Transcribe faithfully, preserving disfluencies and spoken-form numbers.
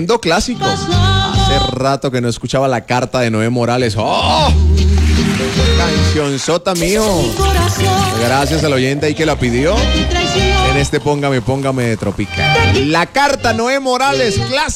Clásicos. Hace rato que no escuchaba la carta de Noé Morales. ¡Oh! Cancionzota mío. Gracias al oyente ahí que la pidió. En este Póngame, Póngame de Tropical. La carta Noé Morales, clásico.